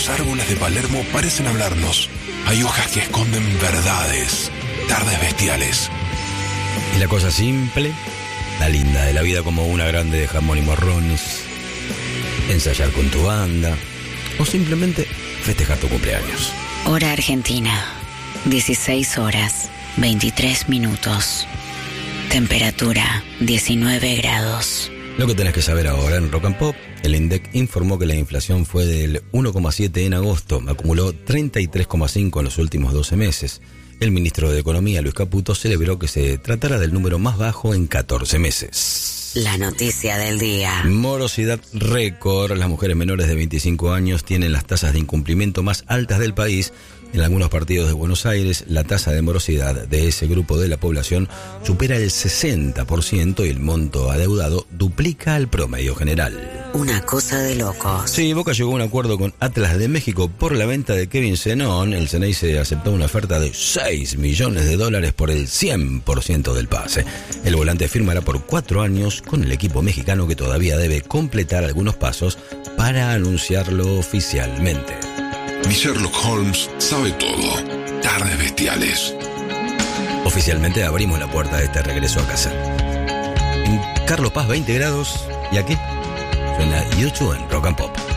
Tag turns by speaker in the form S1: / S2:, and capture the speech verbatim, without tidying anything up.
S1: árboles de Palermo parecen hablarnos. Hay hojas que esconden verdades. Tardes bestiales.
S2: Y la cosa simple, la linda de la vida, como una grande de jamón y morrones, ensayar con tu banda o simplemente festejar tu cumpleaños.
S3: Hora Argentina, dieciséis horas, veintitrés minutos. Temperatura, diecinueve grados.
S2: Lo que tenés que saber ahora en Rock and Pop: el INDEC informó que la inflación fue del uno coma siete en agosto, acumuló treinta y tres coma cinco en los últimos doce meses. El ministro de Economía, Luis Caputo, celebró que se tratara del número más bajo en catorce meses.
S3: La noticia del día.
S2: Morosidad récord. Las mujeres menores de veinticinco años tienen las tasas de incumplimiento más altas del país. En algunos partidos de Buenos Aires, la tasa de morosidad de ese grupo de la población supera el sesenta por ciento y el monto adeudado duplica el promedio general.
S3: Una cosa de locos.
S2: Sí, Boca llegó a un acuerdo con Atlas de México por la venta de Kevin Zenón. El Ceneice aceptó una oferta de seis millones de dólares por el cien por ciento del pase. El volante firmará por cuatro años con el equipo mexicano, que todavía debe completar algunos pasos para anunciarlo oficialmente.
S1: Mi Sherlock Holmes sabe todo. Tardes bestiales.
S2: Oficialmente abrimos la puerta de este regreso a casa. En Carlos Paz, veinte grados, y aquí suena YouTube en Rock and Pop.